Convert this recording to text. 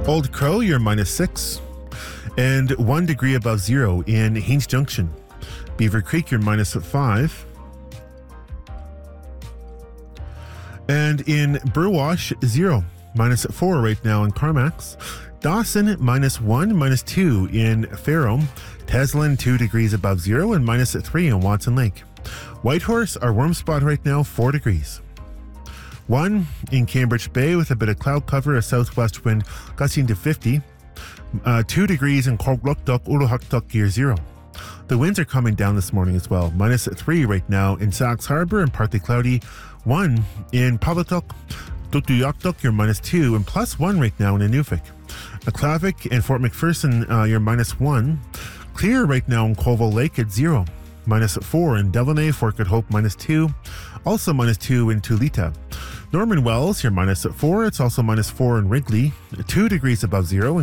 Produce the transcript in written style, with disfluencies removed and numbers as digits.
Old Crow, you're -6. And 1 degree above zero in Haines Junction. Beaver Creek, you're -5. And in Burwash, 0, -4 right now in Carmax. Dawson, -1, -2 in Faro. Teslin, 2 degrees above zero and -3 in Watson Lake. Whitehorse, our warm spot right now, 4 degrees. 1 in Cambridge Bay with a bit of cloud cover, a southwest wind gusting to 50. 2 degrees in Korgluktuk, Uluhaktuk, Gear 0. The winds are coming down this morning as well. -3 right now in Sax Harbor and partly cloudy. 1 in Pabatuk, Tutuyaktuk, you're -2, and +1 right now in Inuvik. Aklavik and Fort McPherson, you're -1. Clear right now in Colville Lake at 0. -4 in Delaney, Fort Good Hope, -2. Also -2 in Tulita. Norman Wells, you're -4. It's also -4 in Wrigley. 2 degrees above zero.